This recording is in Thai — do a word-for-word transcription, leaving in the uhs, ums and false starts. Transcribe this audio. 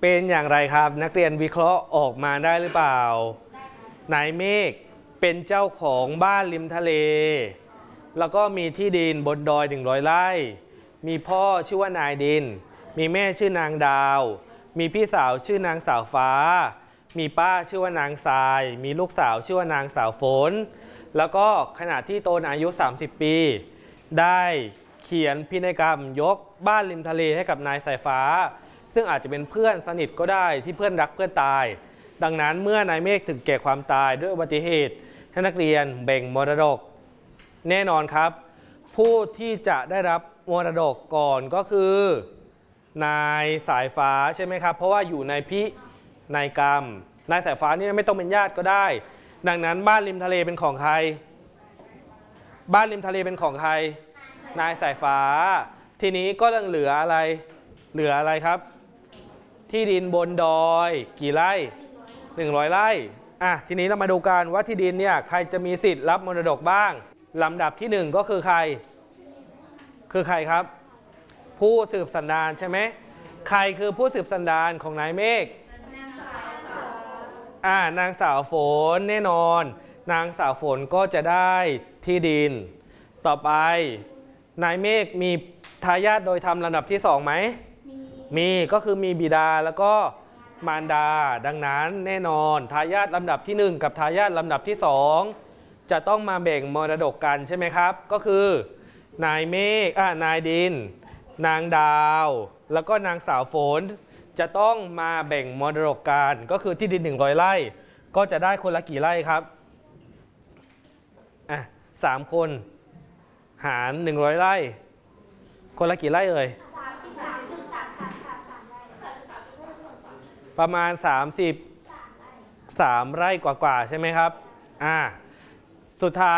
เป็นอย่างไรครับนักเรียนวิเคราะห์ออกมาได้หรือเปล่านายเมฆเป็นเจ้าของบ้านริมทะเลแล้วก็มีที่ดินบนดอยหนึ่งร้อยไร่มีพ่อชื่อว่านายดินมีแม่ชื่อนางดาวมีพี่สาวชื่อนางสาวฟ้ามีป้าชื่อว่านางทรายมีลูกสาวชื่อว่านางสาวฝนแล้วก็ขณะที่ตนอายุสามสิบปีได้เขียนพินัยกรรมยกบ้านริมทะเลให้กับนายสายฟ้าซึ่งอาจจะเป็นเพื่อนสนิทก็ได้ที่เพื่อนรักเพื่อนตายดังนั้นเมื่อนายเมฆถึงแก่ความตายด้วยอุบัติเหตุให้นักเรียนแบ่งมรดกแน่นอนครับผู้ที่จะได้รับมรดกก่อนก็คือนายสายฟ้าใช่ไหมครับเพราะว่าอยู่ในพินัยกรรมนายสายฟ้านี่ไม่ต้องเป็นญาติก็ได้ดังนั้นบ้านริมทะเลเป็นของใครบ้านริมทะเลเป็นของใครนายสายฟ้าทีนี้ก็ยังเหลืออะไรเหลืออะไรครับที่ดินบนดอยกี่ไร่หนึ่งร้อยไร่อ่ะทีนี้เรามาดูกันว่าที่ดินเนี่ยใครจะมีสิทธิ์รับมรดกบ้างลำดับที่หนึ่งก็คือใครคือใครครับผู้สืบสันดานใช่ไหมใครคือผู้สืบสันดานของนายเมฆอ่านางสาวฝนแน่นอนนางสาวฝนก็จะได้ที่ดินต่อไปนายเมฆมีทายาทโดยธรรมลำดับที่สองไหมมีก็คือมีบิดาแล้วก็มารดาดังนั้นแน่นอนทายาทลำดับที่หนึ่งกับทายาทลำดับที่สองจะต้องมาแบ่งมรดกกันใช่ไหมครับก็คือนายเมฆอ่านายดินนางดาวแล้วก็นางสาวฝนจะต้องมาแบ่งมรดกกันก็คือที่ดินหนึ่งร้อยไร่ก็จะได้คนละกี่ไร่ครับอ่ะสามคนหารหนึ่งร้อยไร่คนละกี่ไร่เอ่ยประมาณสามสิบสามไร่กว่าๆใช่ไหมครับอ่าสุดท้าย